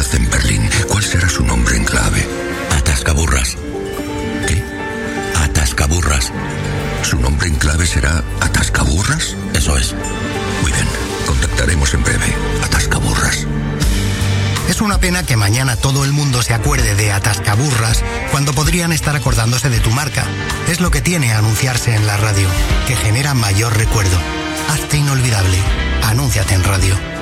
conoce en Berlín. ¿Cuál será su nombre en clave? Atascaburras. ¿Qué? Atascaburras. ¿Su nombre en clave será Atascaburras? Eso es. Muy bien, contactaremos en breve. Atascaburras. Es una pena que mañana todo el mundo se acuerde de Atascaburras cuando podrían estar acordándose de tu marca. Es lo que tiene anunciarse en la radio, que genera mayor recuerdo. Hazte inolvidable. Anúnciate en radio.